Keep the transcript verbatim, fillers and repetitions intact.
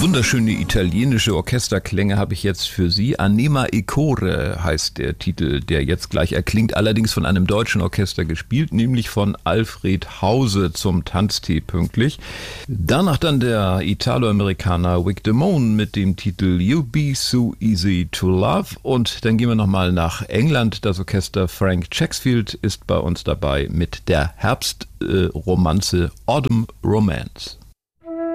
Wunderschöne italienische Orchesterklänge habe ich jetzt für Sie. Anima e Core heißt der Titel, der jetzt gleich erklingt, allerdings von einem deutschen Orchester gespielt, nämlich von Alfred Hause zum Tanztee pünktlich. Danach dann der Italo-Amerikaner Vic Damone mit dem Titel You Be So Easy to Love. Und dann gehen wir nochmal nach England. Das Orchester Frank Chaksfield ist bei uns dabei mit der Herbstromanze äh, Autumn Romance.